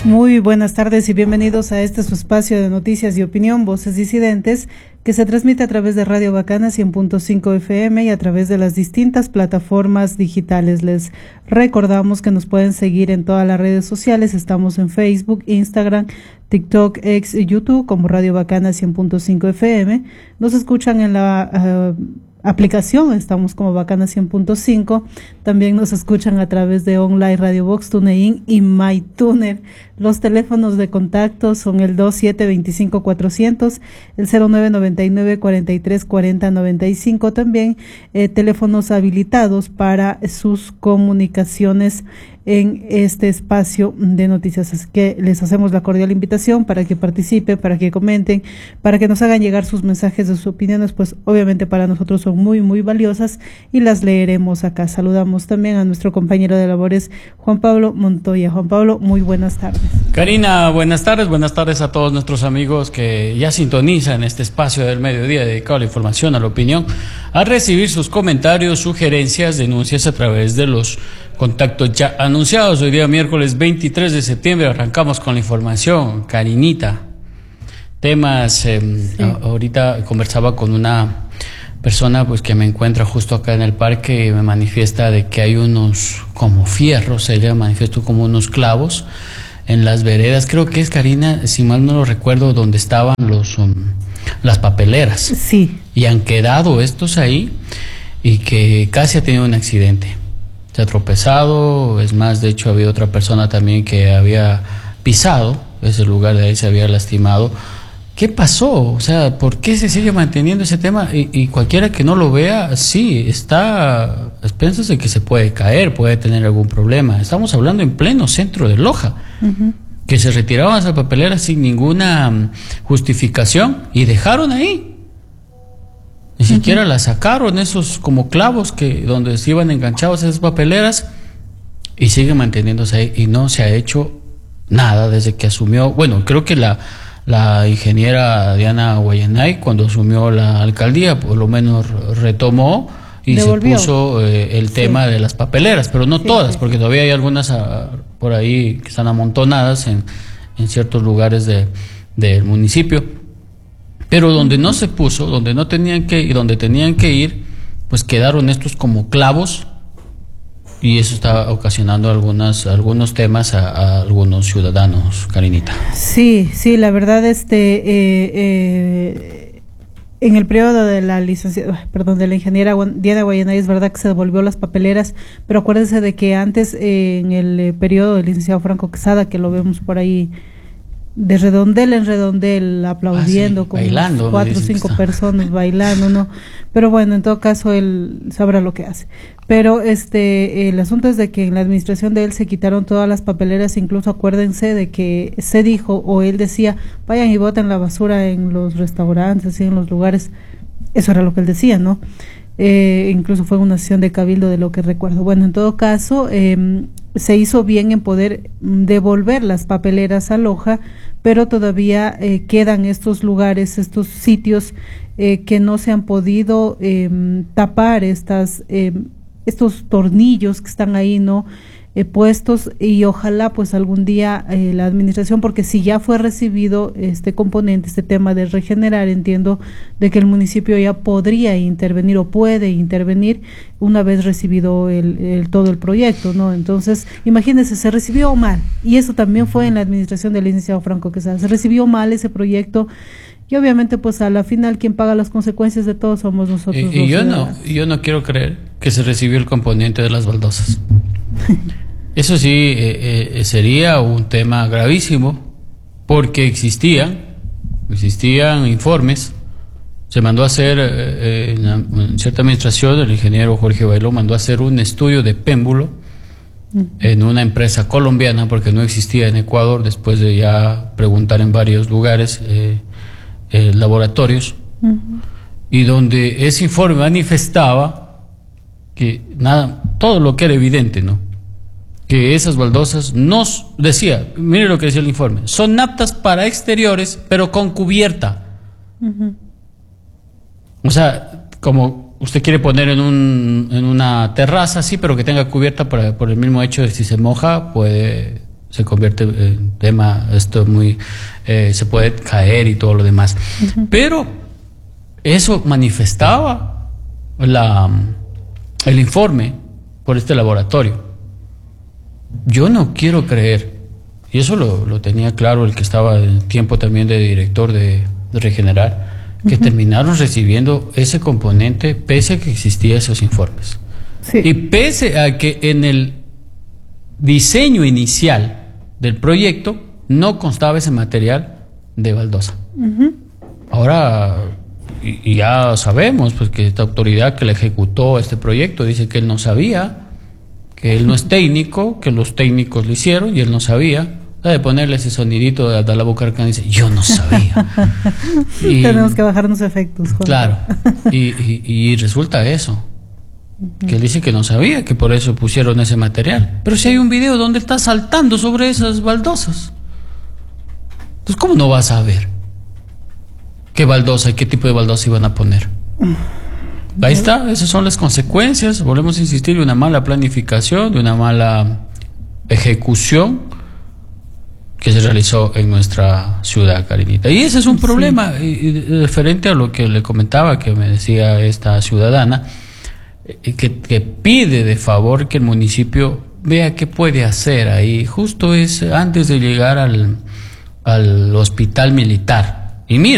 Muy buenas tardes y bienvenidos a este su espacio de noticias y opinión, Voces Disidentes, que se transmite a través de Radio Bacana 100.5 FM y a través de las distintas plataformas digitales. Les recordamos que nos pueden seguir en todas las redes sociales. Estamos en Facebook, Instagram, TikTok, X y YouTube como Radio Bacana 100.5 FM. Nos escuchan en la aplicación, estamos como Bacana 100.5, también nos escuchan a través de Online Radio Box, TuneIn y MyTuner. Los teléfonos de contacto son el 2725-400, el 0999-4340-95, también teléfonos habilitados para sus comunicaciones en este espacio de noticias. Así que les hacemos la cordial invitación para que participen, para que comenten, para que nos hagan llegar sus mensajes de sus opiniones, pues obviamente para nosotros son muy, muy valiosas y las leeremos acá. Saludamos también a nuestro compañero de labores, Juan Pablo Montoya. Juan Pablo, muy buenas tardes. Karina, buenas tardes a todos nuestros amigos que ya sintonizan este espacio del mediodía dedicado a la información, a la opinión, a recibir sus comentarios, sugerencias, denuncias a través de los contactos ya anunciados. Hoy día miércoles 23 de septiembre arrancamos con la información. Karinita, temas, sí. Ahorita conversaba con una persona pues que me encuentra justo acá en el parque y me manifiesta de que hay unos como fierros, ella manifestó como unos clavos en las veredas, creo que es, Karina, si mal no lo recuerdo, donde estaban las papeleras. Sí. Y han quedado estos ahí y que casi ha tenido un accidente. Se ha tropezado, es más, de hecho había otra persona también que había pisado ese lugar, de ahí se había lastimado. ¿Qué pasó? O sea, ¿por qué se sigue manteniendo ese tema? Y cualquiera que no lo vea, sí, está a expensas de que se puede caer, puede tener algún problema. Estamos hablando en pleno centro de Loja, que se retiraban esas papeleras sin ninguna justificación y dejaron ahí. Ni siquiera las sacaron, esos como clavos que donde se iban enganchados esas papeleras, y siguen manteniéndose ahí y no se ha hecho nada desde que asumió. Bueno, creo que la ingeniera Diana Guayanay, cuando asumió la alcaldía, por lo menos retomó y devolvió. Se puso el tema de las papeleras, pero no todas, porque todavía hay algunas por ahí que están amontonadas en ciertos lugares del municipio. Pero donde no se puso, donde no tenían que ir, donde tenían que ir, pues quedaron estos como clavos, y eso está ocasionando algunos temas a algunos ciudadanos, Karinita. Sí, la verdad, en el periodo de la de la ingeniera Diana Guayanay, es verdad que se devolvió las papeleras, pero acuérdense de que antes, en el periodo del licenciado Franco Quesada, que lo vemos por ahí de redondel en redondel aplaudiendo, con bailando, 4 o 5 personas bailando, ¿no? Pero bueno, en todo caso él sabrá lo que hace. Pero el asunto es de que en la administración de él se quitaron todas las papeleras, incluso acuérdense de que se dijo, o él decía, vayan y boten la basura en los restaurantes y en los lugares. Eso era lo que él decía, ¿no? Incluso fue una sesión de cabildo, de lo que recuerdo. Bueno, en todo caso, se hizo bien en poder devolver las papeleras a Loja, pero todavía quedan estos lugares, estos sitios que no se han podido tapar, estos tornillos que están ahí, ¿no? Puestos, y ojalá pues algún día la administración, porque si ya fue recibido este componente, este tema de regenerar, entiendo de que el municipio ya podría intervenir o puede intervenir una vez recibido todo el proyecto, ¿no? Entonces, imagínense, se recibió mal, y eso también fue en la administración del licenciado Franco Quesada, se recibió mal ese proyecto, y obviamente pues a la final quien paga las consecuencias de todo somos nosotros. Y yo no quiero creer que se recibió el componente de las baldosas. Eso sí, sería un tema gravísimo, porque existían informes. Se mandó a hacer, en cierta administración, el ingeniero Jorge Bailó mandó a hacer un estudio de péndulo en una empresa colombiana, porque no existía en Ecuador, después de ya preguntar en varios lugares, laboratorios, y donde ese informe manifestaba que todo lo que era evidente, ¿no? Que esas baldosas decía, mire lo que decía el informe, son aptas para exteriores, pero con cubierta. O sea, como usted quiere poner en una terraza, sí, pero que tenga cubierta por el mismo hecho de que si se moja puede se convierte en tema, esto muy, se puede caer y todo lo demás. Pero eso manifestaba el informe por este laboratorio. Yo no quiero creer, y eso lo tenía claro el que estaba en tiempo también de director de Regenerar, que terminaron recibiendo ese componente pese a que existían esos informes. Sí. Y pese a que en el diseño inicial del proyecto no constaba ese material de baldosa. Ahora, y ya sabemos pues, que esta autoridad que le ejecutó este proyecto dice que él no sabía, que él no es técnico, que los técnicos lo hicieron y él no sabía. De ponerle ese sonidito de Abdalá Bucaram, dice, yo no sabía. Y, tenemos que bajarnos efectos, Juan. Claro, y resulta eso, que él dice que no sabía, que por eso pusieron ese material. Pero si hay un video donde está saltando sobre esas baldosas, entonces ¿cómo no vas a ver qué baldosa y qué tipo de baldosa iban a poner? Ahí está, esas son las consecuencias, volvemos a insistir, de una mala planificación, de una mala ejecución que se realizó en nuestra ciudad, Karinita. Y ese es un problema referente a lo que le comentaba, que me decía esta ciudadana, que pide de favor que el municipio vea qué puede hacer ahí. Justo es antes de llegar al hospital militar. Y mira,